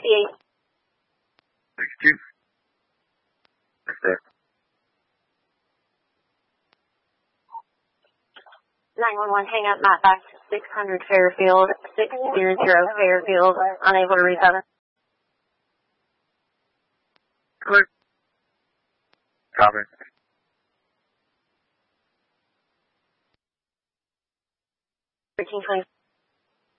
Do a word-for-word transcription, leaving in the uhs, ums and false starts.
sixty-eight. sixty-two. That's there. nine one one, hang up, Matt, back to six hundred Fairfield, six zero zero Fairfield, unable to recover. Clear. Copy. thirteen twenty.